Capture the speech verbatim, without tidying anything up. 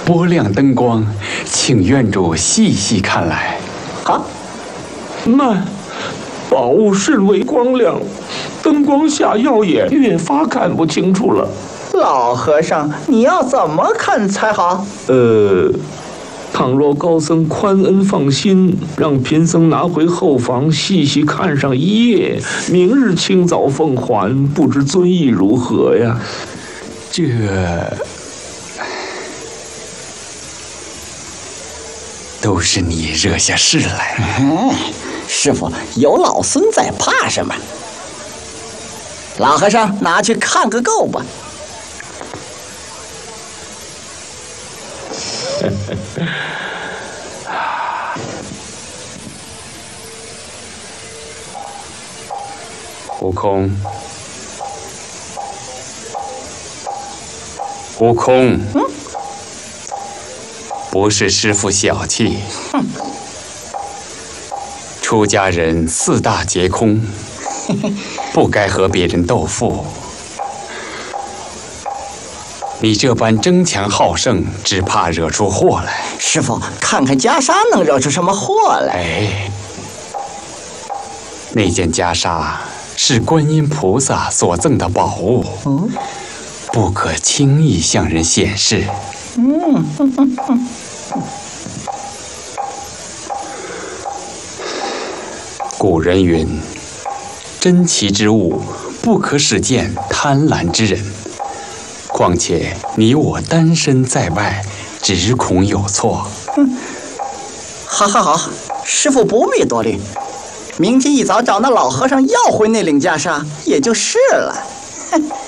拨亮灯光，请院主细细看来。 啊， 慢，宝物甚为光亮，灯光下耀眼，越发看不清楚了。 老和尚，你要怎么看才好？ 呃。倘若高僧宽恩放心，让贫僧拿回后房细细看上一夜，明日清早奉还，不知尊意如何呀？ 这都是你惹下事来。 嗯，师傅，有老孙在，怕什么？老和尚，拿去看个够吧。 悟空，悟空， 嗯， 不是师父小气， 哼， 出家人四大皆空，不该和别人斗富。你这般争强好胜，只怕惹出祸来。 师傅，看看袈裟能惹出什么祸来？ 哎，那件袈裟是观音菩萨所赠的宝物， 嗯， 不可轻易向人显示。 嗯哼哼哼。 古人云：“珍奇之物，不可使见贪婪之人。”况且你我单身在外，只恐有错。 嗯，好好好，师傅不必多虑，明天一早找那老和尚要回那领袈裟，也就是了。哼。